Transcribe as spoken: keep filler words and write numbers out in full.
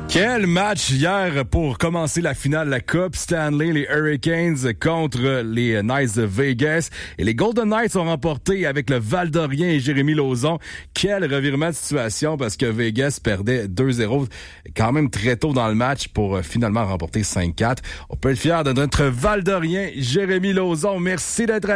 Quel match hier pour commencer la finale de la Coupe Stanley, les Hurricanes contre les Knights de Vegas. Et les Golden Knights ont remporté avec le Val-d'Orien et Jérémy Lauzon. Quel revirement de situation parce que Vegas perdait deux zéro quand même très tôt dans le match pour finalement remporter cinq quatre. On peut être fier de notre Val-d'Orien, Jérémy Lauzon. Merci d'être